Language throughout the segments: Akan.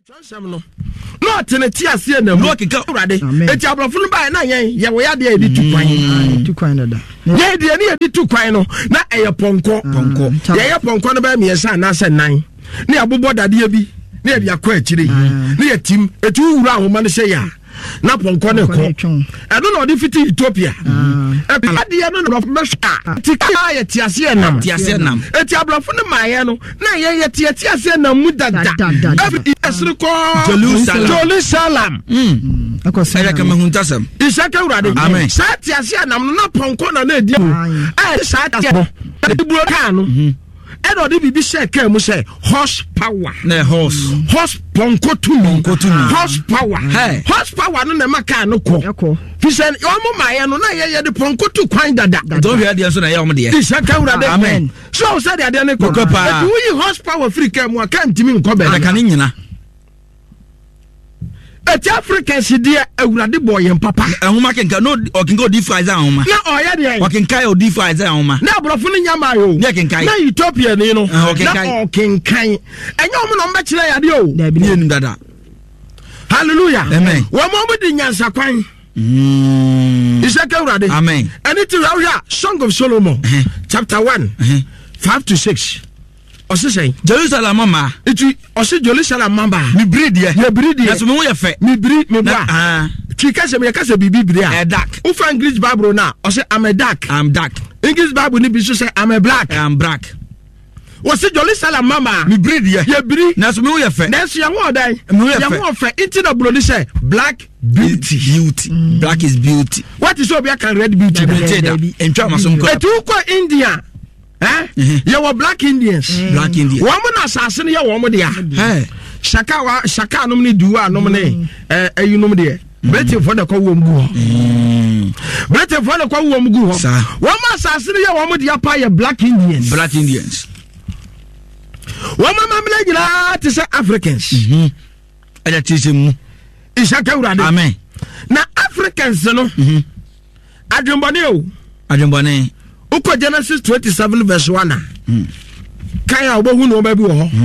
no teneti ase na mu keka urade eti abrofo no ba na yen ye wo yade edi tu kwan na da ye de ne edi tu kwan no na eye ponko ye ponko no ba mi yesa na se nan ne abobo dade bi ne edi akwa akire ne yatim etu wura ahoma no hye ya na ponko ne ko eno na odi fiti Ethiopia ade ya no na mesha tika ye tiase nam eti abrofo no maye no na ye tiase nam mu dada esri ko Jerusalem akosaya kama huntasam isaka urade sa tiase nam na ponko na edi sa tiase buro ka no eno de bibi sheka mu say horsepower na horse ponko tu horsepower horsepower no na maka no ko fisen omo maye no na ye de ponko tu kwan dada don hwe ade so na ye omo de isaka urade amen so say de ade ne ko but we horsepower free ka mu aka ntimi nko be ka ne nyina eti Africans dia awurade boy papa ehuma kenka no okenka odi5 za ahoma na oya de okenka odi5 za ahoma na abrofo no nyama yo na kenka na Ethiopia ni no na okenka enyo mo no mba kire yade o na bi ni dada hallelujah amen wo mo di nyansa kwan isaka awurade amen anything we hear Song of Solomon chapter 1 5 to 6 Osise Jerusalem mama itu ose Jerusalem mamba mi breed ye na so me wo ye fe mi breed me bra twika se me kasa bibi a dark ufa English Bible na ose I'm dark English Bible ni bi so say I'm black ose Jerusalem mama mi breed ye breed na so me wo ye fe na so ye ho dan ye ho fe inti na bro ni say black beauty black is beauty what is so be can red beauty entwa masom ko etu ko India you were black Indians woman assassin ya wo mo dia shaka no me duwa no me ayunum de British for the ko wo mgu British for the ko wo mgu woman assassin ya wo mo dia pa ya black Indians woman mamle gira to say Africans ada tisemu ishaka urade amen na Africans no adwumbone Uko Genesis 27 verse 1 Kaya obohu no ba bi wo ho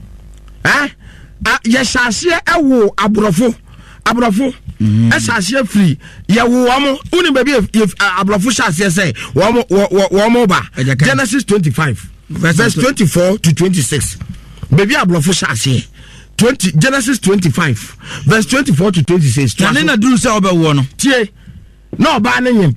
yesase ewo abrofo esase free ye wo mo uni ba bi abrofo sase say wo mo ba Genesis 25 verse 24 to 26 baby abrofo sase 20 Genesis 25 verse 24 to 26 twane na duru say obewo no tie no ba na nyem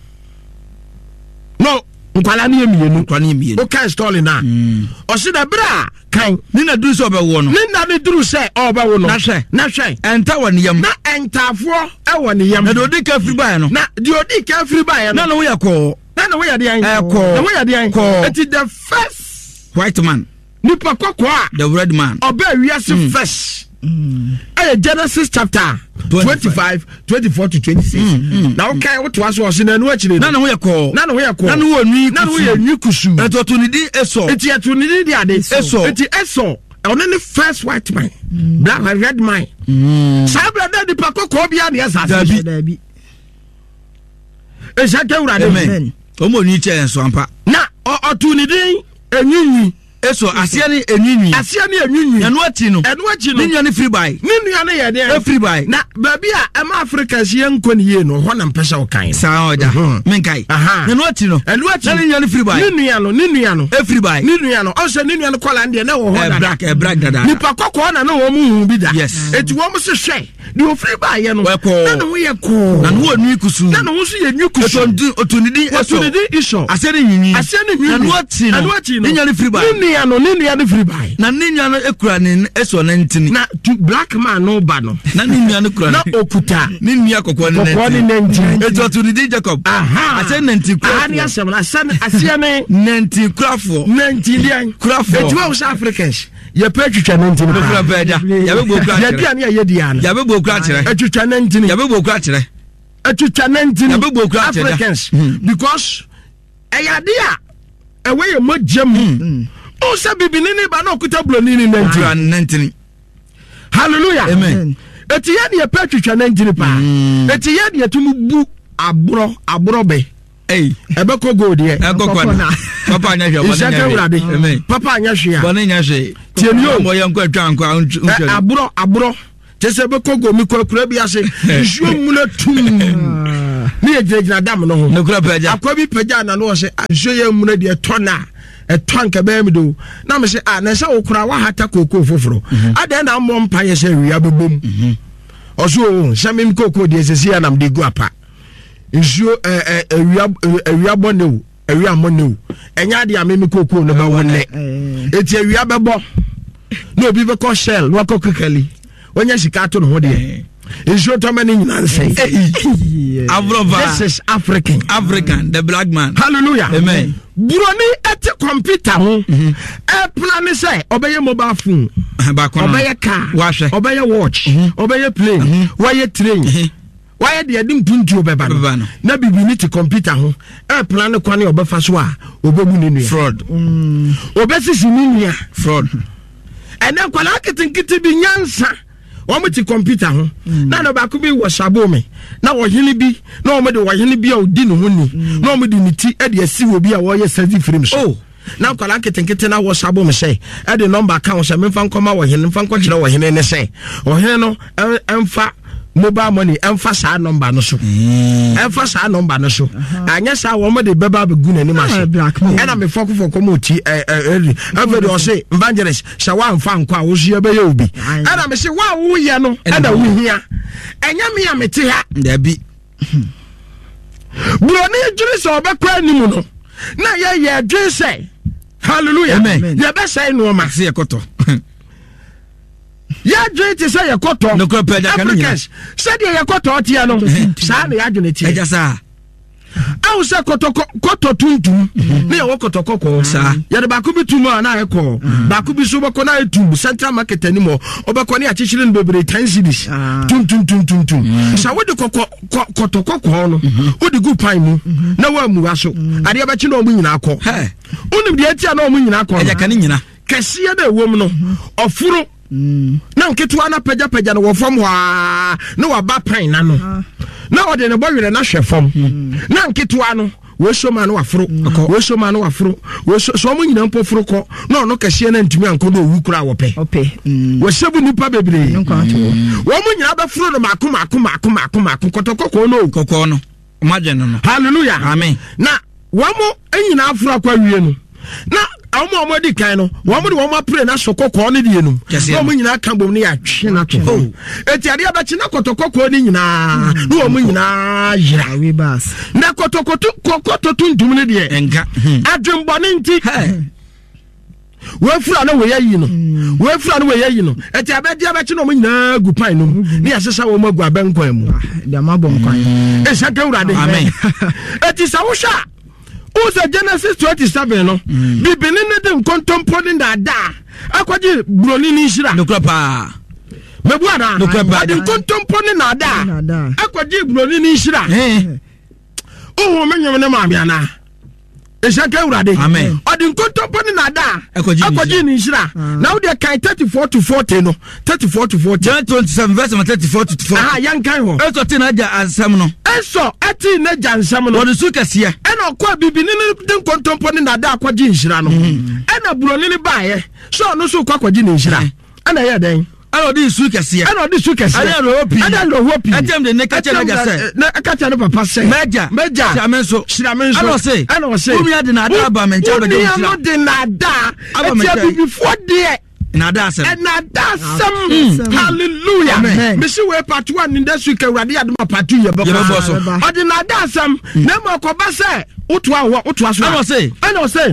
no nkwala ni emienu o kan story na o se da bra kan ni na duru se obewo no ni na ni duru se obewo no na hwe enta woni yam na entafo e woni yam na do di ka free buy no na di odi ka free buy no na wo yakọ na wo yade an na wo yade an it is the first white man nipa kokwa the red man oba wiase first Genesis chapter 25 24 to 26 now okay what was na no akire na wo yakọ na wo nwi kusu eto ni di eso eti eto ni di ade eso on any first white man black and red man sabra da di pakoko bia na yasa dabi ejake urade amen omo ni che enso ampa na otu ni din enyinyi eso asia ni enwinwi enu ati no ninya ni free buy ninya ne ye de free buy na baby a ema Africans ye nkoni ye no ho na mpesa o kan sa oda menkai enu ati no ninya ni free buy ninya no free buy ninya no o se ninya no kola ndie na wo ho black dada nipa kokko na wo mu hu bi da yes eti wo mo se hwe di o free buy ye no na no ye ko na no nwi kusu na no so ye nwi kusu otunidi iso asia ni nyinyi enu ati no ninya ni free buy ninya no free buy na ninya no ekura ni eso na ntini na black man no ba no na ninya no kura na okuta ninya kokko ni ntini eto to ni Jacob ase nanti kura ani asem na asia ne nanti kurafo nanti lian kurafo etu wa Africans ye pe twitwa nanti no kura beda ya be bo kura ya bia ne ye dia no ya be bo kura kire etwitwa nanti ya be bo kura kire etwitwa nanti ya be bo kura kire Africans because eyade a ewe ye majam o se bibini ni ba na okuta bloni ni nanti hallelujah amen eti ye ne ye pe twitwa nanti pa eti ye ne tumu bu abro be ebeko go de papa anya hwe papa anya hwe bone nya hwe tienio mo yanko atwa abro tese ebeko go mi kwakura bi ase nsuo muna tum ni ejina dam no ho nekura paja akwa bi paja na no se nsuo ye muna de tona etanka be mi do na me se na se okura wa hata koko foforo ade na mo mpa ye se ria bebom oso shamim koko de sesi na mde gu apa nsuo ria bonewu ria monewu enya de amemi koko no ba wonne eti ria bebo no obi be ko shell no ko kekali onya sika to no ho de nsuo to mani nyina nsei this is African the black man. Hallelujah. Amen. Buroni eti computer ho plan say obeye mobile phone obeye car obeye watch obeye plane waye train waye de adim tuntu obeba na bibi ni ti computer ho plan kwane obefa so a obebu nenu fraud obesisi nenu fraud ene kwala kitinkiti bi nyansa omuti computer ho na no ba ku bi wo sabo me na wo hene bi na o me de wo hene bi a odi no honi na o me de ni ti e de asi wo bi a wo ye safety frame so na kwala kitinkiti na wo sabo me say e de number account se me fa nkoma wo hene fa nkwa kire wo hene ne say wo hene no emfa mobile money emfa sa number no so emfa sa number no so anya sa wo me de beba be gu nani ma se e na me foko mo ti every o say evangelist sha wa mfa nkwa wo so ye be ye obi e na me se wa wo ye no e na wo hia enya me ya mete ha da bi buroni juri so be kwa ni mu no na ye dwe say hallelujah amen ye be say no ma se ekoto ya dwete say yakoto no ko peja kan nya say de yakoto tie no sa na ya dwene tie eja sa awu say koto tuntum na ya wokoto kokko sa ya de ba ku bitum na ekọ ba ku bi so bako na etum central market animo obako ne achichire no bebre 10 cities tum sa wo de koto kokko no wo de gu pan mu na wa mu aso ade ba chi na o mu nyina akọ unim de atia na o mu nyina akọ eja kan nyina kese ya da wom no ofuro na nketu ana peja no wo fam ha na wa ba pan na no na ode ne bowere na hwe fam na nketu ano wo so ma no wafuro wo so mo nyina mpo furo ko na ono kese na ntumi anko do wu kura wo pe wo sebu nipa bebre wo mo nyina ba furo no makoma kotokoko no imagine no hallelujah amen na wo mo enyina afuro akwa wie no na omo di kan no wo mo de wo ma pray na sokoko ne die no wo mo nyina kan bom ne ya twe na to eti ade abachi na kotokoko ni nyina no wo mo nyina yira we bas na kotokoto tuntum ne die enka adwembo ne nti we fura no we yayi no eti abedi abachi no mo nyina gu pan no ne ya sesa wo mo gu abenkwan mu de ma bom kwan e saka urade amen eti sawusha Uza Genesis 27 no bibini ne de contemplating da akwaji broni ni shira nokra pa mebu ana de contemplating na da akwaji broni ni shira oh menyem ne ma biana esaka urade amen odi contemplating na da akwaji ni shira now they kai 34 to 40 no 34 to 40 John 27 verse 34 to 40 yankan ho eso ti na ja ansam no eso ati na ja ansam no won su kase e na kwa bibini ne de contemplating na da akwaji nshira no na broni ni baaye so no so akwaji ni nshira ana ye den ana odi su kase ana ro hopi atem de ne kache na gase na kache no papa say meja shiramenso ana say umi ade na da ba mencha be de nshira umi ade na da ati before there na da sem hallelujah mesi we part 1 in this week awrade adoma part 2 ye beko so odi na da sem na mo ko ba say otua so ana say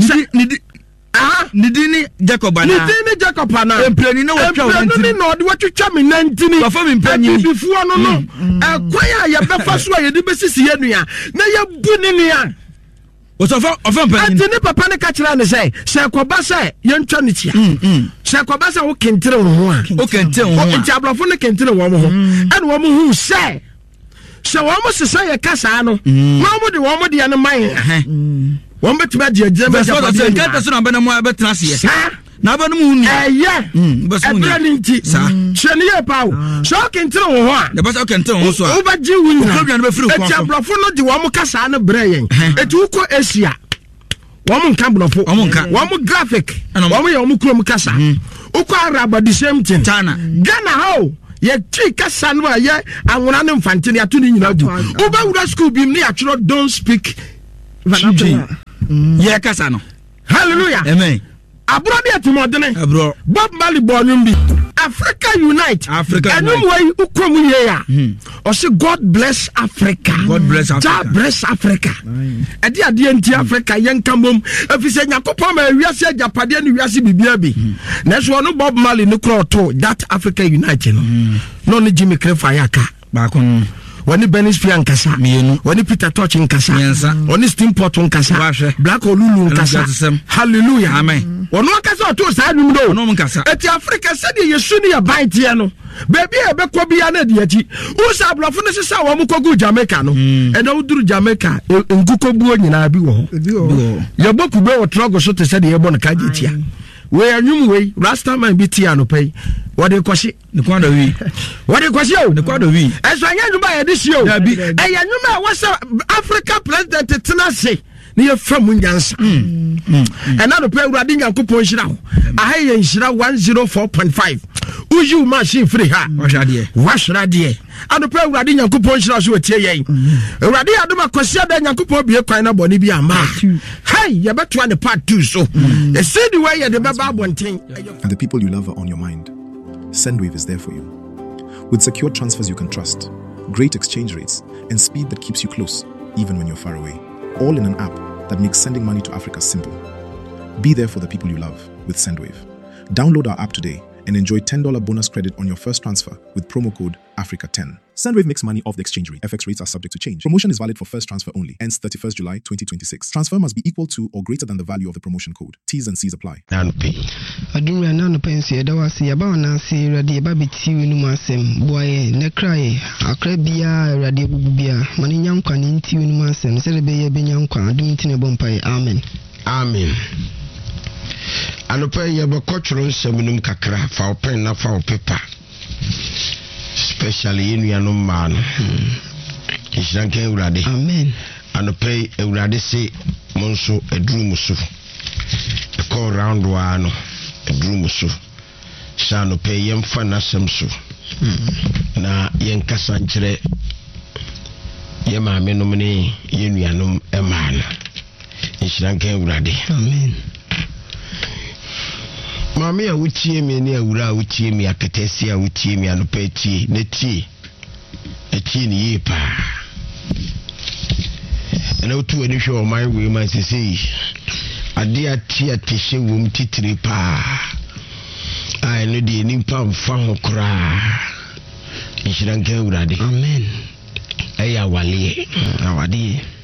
nidini Jacob ana empleni na watwa wantini na odi watwa me nantini ba fami mpanyi bifuo no kwaya ye befa so ye di besisi ye nua na ye bu ni nua ofa mpanyi atini papa ne ka kira ne say ko ba say ye ntwa ne tia say ko ba say wo kentere wo ho a nti ablofo ne kentere wo mo ho ene wo mo hu say wo mo sesa ye kasa no wo mo de ya ne man wọ́n bẹ tí bá di ẹ̀jẹ̀ bẹ́ẹ̀ jẹ́ pàdé ẹ̀ka tẹ̀sán náà bẹ́ẹ̀ ni mo bẹ tẹ̀ra sí yẹ na ba no mu ni ebreninti hwene ye pawo so kentre wo ho a de ba so kentre wo so a wo ba ji wunya okra na be free ko eti abrofo no de wo mo kasa na bre yen eti uko Asia wo mo nka brofo wo mo graphic wo mo ye wo mo kuro mo kasa uko Arab the same thing Ghana how ye tri kasa no ye anwona ne mfante ne ato ni nyina du wo ba wura school bim ne atro don't speak vernacular ye kasa no hallelujah amen abro de atimodene abro Bob Marley born bi Africa unite enum way ukom ye ya o say God bless Africa God bless Africa ade ade anti Africa yenka mom afise nyakopon ma wiase ajapade ne wiase bibia bi na so no Bob Marley ne kro to that Africa unite no no Jimmy Crefa yaka ba kon wani Benis Pia nkasa wani Peter Touch nkasa wani Steamport nkasa Black Olulu nkasa hallelujah amen wono nkasa to saa dum do wono nkasa eti Africa sede yesu ne ya bantie no baby e be ko bia na de achi wo sa blofo ne sesa wo mkogu Jamaica no e na uduru Jamaica nguko buo nyina bi wo ho ye boku be wo trogo so te sede ye bo na kaje tia we anyum we Rastaman bi tia no pay wode kwashi ne kwado wi wode kwashi o ne kwado wi eso anya nyuma ye de hie o e ya nyuma wasa Africa president tenase ne ye fam nyansa na no pay urade nyankopon hira ho aha ye hira 104.5 uju machine free ha wahwade ano pay urade nyankopon hira so wetie ye urade adoma kwasi ada nyankopon bie kwan na boni bi ama hey ye beto an part 2 so e see the way ye de baba bonten. And the people you love are on your mind. Sendwave is there for you. With secure transfers you can trust, great exchange rates, and speed that keeps you close, even when you're far away. All in an app that makes sending money to Africa simple. Be there for the people you love with Sendwave. Download our app today and enjoy $10 bonus credit on your first transfer with promo code Africa10. Sendwave makes money off the exchange rate. FX rates are subject to change. Promotion is valid for first transfer only. Ends 31st July 2026. Transfer must be equal to or greater than the value of the promotion code. T's and C's apply. Adumra nanu pensi edawasi yaba na si radi ba biti winu masem boye ne cry akra bia radi bububia mani nyankwa ni nti winu masem se be ye be nyankwa adum nti ne bompai amen amen. Anope ye be kotro nsemunum kakra fa open na fa paper especially in your man. Ishanke urade. Amen. Anope urade se monso edrumusu. E call round wano edrumusu. Shano pe yemfa na semso. Na yenkasa nkyere yema menum ne yenuanum emana. Ishanke urade. Amen. Mami ya utie mi ni awura utie mi aketesi ya utie mi anopetie neti eti ni yipa ena utu eni hwe o mai we man sisi ade ati atehye wom titiri pa ai no de ni pam fa ho kra inshiranke urade amen aya wale awade